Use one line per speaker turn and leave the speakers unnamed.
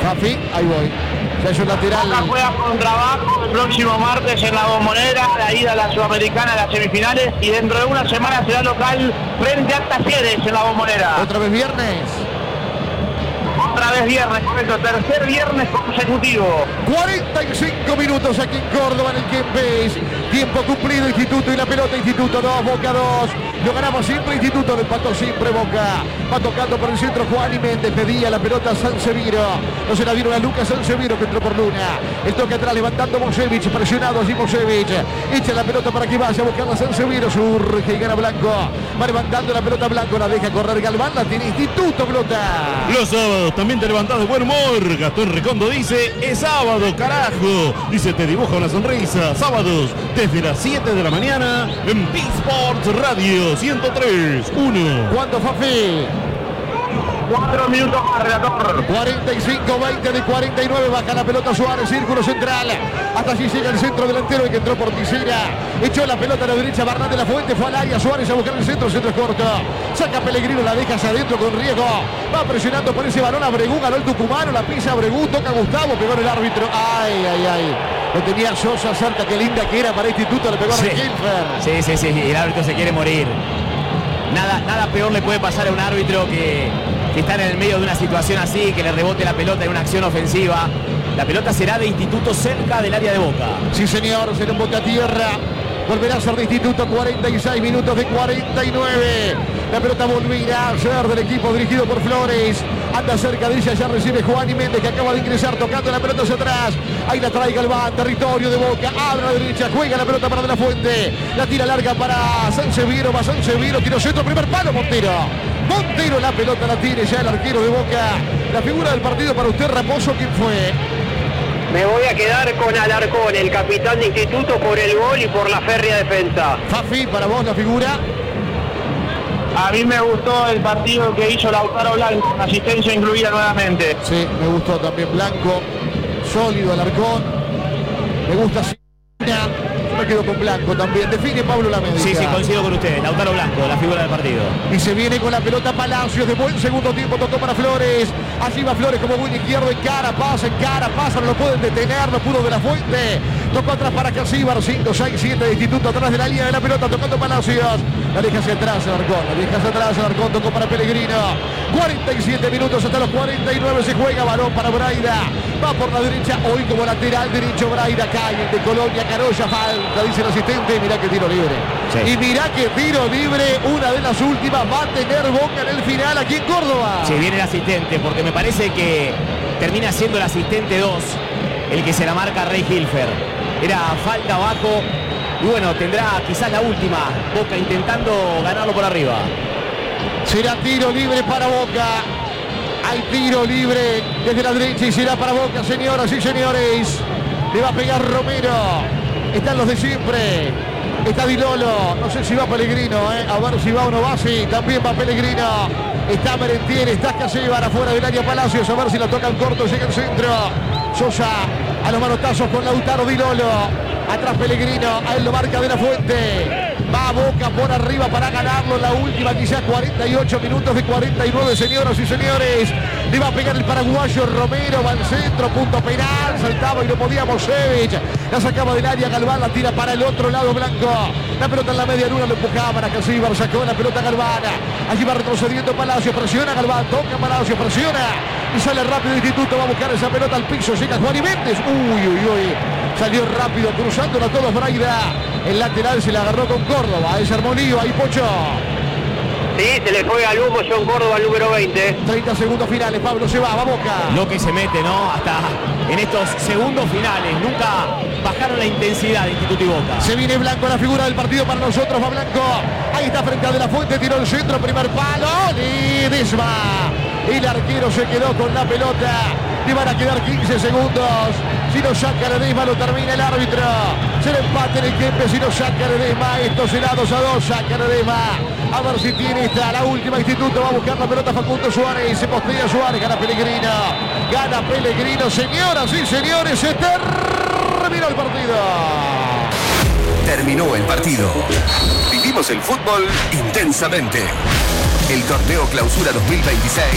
Fafi, ahí voy. Ya es un lateral.
Boca juega con trabajo el próximo martes en la Bombonera, la ida a la Sudamericana, las semifinales, y dentro de una semana será local frente a Talleres en la Bombonera.
¿Otra vez viernes?
Otra vez viernes, correcto, tercer viernes consecutivo.
45 minutos aquí en Córdoba, en el Kempes. Tiempo cumplido, Instituto y la pelota, Instituto 2, Boca 2. Lo ganamos siempre, Instituto, lo empató siempre Boca. Va tocando por el centro Juan y Méndez, pedía la pelota a Sanseviro. No se la vieron a Lucas Sanseviro, que entró por Luna. El toque atrás levantando Mosevich, presionado allí Mosevich. Echa la pelota para que vaya a buscarla Sanseviro, surge y gana Blanco. Va levantando la pelota Blanco, la deja correr Galván, la tiene Instituto, pelota.
Los sábados también te levantás de buen humor. Gastón Recondo dice, es sábado, carajo. Dice, te dibuja una sonrisa. Sábados, desde las 7 de la mañana, en P-Sports Radio 103.1.
¿Cuánto, Fafi?
4 minutos más, relator.
45-20 de 49, baja la pelota Suárez, círculo central. Hasta allí llega el centro delantero, el que entró por Tisera. Echó la pelota a la derecha, Barnat de la Fuente, fue al área, Suárez a buscar el centro es corto. Saca Pellegrino, la deja hacia adentro con riesgo. Va presionando por ese balón a Bregú, ganó el tucumano, la pisa Bregú, toca Gustavo, pegó en el árbitro. Ay, ay, ay. Lo tenía Sosa cerca, qué linda que era para Instituto, le pegó a Kilfer.
Sí, el árbitro se quiere morir. Nada peor le puede pasar a un árbitro que está en el medio de una situación así, que le rebote la pelota en una acción ofensiva. La pelota será de Instituto cerca del área de Boca.
Sí, señor, será un bote a tierra. Volverá a ser de Instituto, 46 minutos de 49. La pelota volverá a ser del equipo dirigido por Flores. Anda cerca de ella, ya recibe Juan y Méndez, que acaba de ingresar, tocando la pelota hacia atrás. Ahí la trae Galván, territorio de Boca. Abre a la derecha, juega la pelota para De la Fuente. La tira larga para Sanseviro, va Sanseviro, tiro centro, primer palo, Montero. Montero, la pelota la tiene ya el arquero de Boca. La figura del partido para usted, Raposo, ¿quién fue?
Me voy a quedar con Alarcón, el capitán de Instituto, por el gol y por la férrea defensa.
Fafi, para vos la figura.
A mí me gustó el partido que hizo Lautaro Blanco, con asistencia incluida nuevamente.
Sí, me gustó también Blanco, sólido Alarcón. Me gusta Sina. Me quedo con Blanco también. Define Pablo Lamedia.
Sí, coincido con ustedes. Lautaro Blanco, la figura del partido.
Y se viene con la pelota Palacios de buen segundo tiempo. Tocó para Flores. Allí va Flores como buen izquierdo. En cara, pasa. No lo pueden detener. No pudo De la Fuente. Tocó atrás para Casíbar. 5, 6, 7 de Instituto atrás de la línea de la pelota. Tocando Palacios. La deja hacia atrás Alarcón. Tocó para Pellegrino. 47 minutos hasta los 49. Se juega balón para Braida. Va por la derecha. Hoy como lateral derecho Braida. Cae el de Colonia. Carolla. Falta, dice el asistente. Mirá que tiro libre. Sí. Y mirá que tiro libre. Una de las últimas. Va a tener Boca en el final aquí en Córdoba.
Sí, viene el asistente, porque me parece que termina siendo el asistente 2 el que se la marca a Rey Hilfer. Era falta abajo. Y bueno, tendrá quizás la última. Boca intentando ganarlo por arriba.
Será tiro libre para Boca. Hay tiro libre desde la derecha y será para Boca, señoras y señores. Le va a pegar Romero. Están los de siempre. Está Di Lolo. No sé si va Pellegrino, a ver si va o no va. Sí, también va Pellegrino. Está Merentiel, está Casíbar afuera del área Palacios. A ver si la tocan corto, llega el centro. Sosa a los manotazos con Lautaro. Di Lolo. Atrás Pellegrino, a él lo marca De la Fuente. Va Boca por arriba para ganarlo. La última quizás 48 minutos de 49, señoras y señores. Le va a pegar el paraguayo Romero, va al centro, punto penal. Saltaba y no podía Mosevich. La sacaba del área Galván, la tira para el otro lado Blanco. La pelota en la media luna, lo empujaban a Casíbar, sacó la pelota Galván. Allí va retrocediendo Palacio, presiona Galván, toca Palacio, presiona. Y sale rápido Instituto, va a buscar esa pelota al piso, llega Juan y Méndez. Uy. Salió rápido, cruzándola a todos Braida. El lateral se la agarró con Córdoba. Es Armonillo, ahí Pocho.
Sí, se le fue al humo John Córdoba al número 20.
30 segundos finales, Pablo se va Boca.
Lo que se mete, ¿no? Hasta en estos segundos finales. Nunca bajaron la intensidad de Instituto y Boca.
Se viene Blanco, la figura del partido para nosotros. Va Blanco. Ahí está frente a De la Fuente, tiró el centro, primer palo. Ledesma. El arquero se quedó con la pelota. Le van a quedar 15 segundos. Si no saca Ledesma, lo termina el árbitro. Se le empate en el Kempes. Si no saca Ledesma, esto será 2-2. Saca Ledesma. A ver si tiene esta. La última Instituto va a buscar la pelota Facundo Suárez. Se postea Suárez. Gana Pellegrino. Gana Pellegrino. Señoras y señores, se terminó el partido.
Terminó el partido. Vivimos el fútbol intensamente. El torneo Clausura 2026